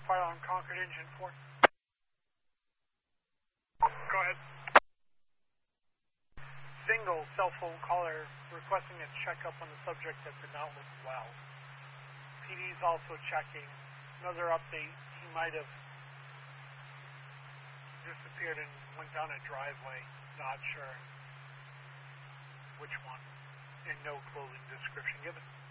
File on Concord Engine 4. Go ahead. Single cell phone caller requesting a checkup on the subject that did not look well. PD is also checking. Another update, he might have disappeared and went down a driveway. Not sure which one. And no closing description given.